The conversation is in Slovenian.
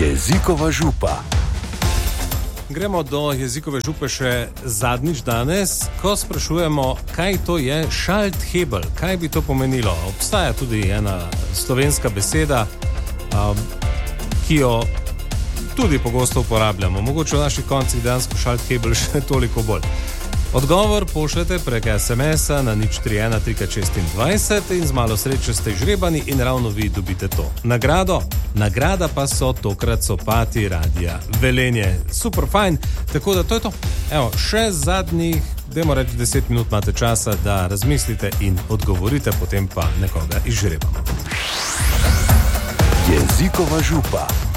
Jezikova župa. Gremo do jezikove župe še zadnjič danes, ko sprašujemo, kaj to je šalthebel, kaj bi to pomenilo. Obstaja tudi ena slovenska beseda, ki jo tudi pogosto uporabljamo. Mogoče v naših koncih dejansko šalthebel še toliko bolj. Odgovor pošljete prek SMS-a na 031 3x26 in z malo sreče ste žrebani in ravno vi dobite to nagrado. Nagrada pa so tokrat copati Radia Velenje. Super fajn, tako da to je to. Evo, še zadnjih, dajmo reči 10 minut imate časa, da razmislite in odgovorite, potem pa nekoga izžrebamo. Jezikova župa.